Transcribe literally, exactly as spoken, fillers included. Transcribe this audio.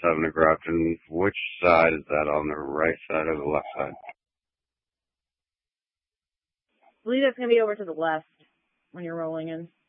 seven to Grafton. Which side is that, on the right side or the left side? I believe that's going to be over to the left when you're rolling in.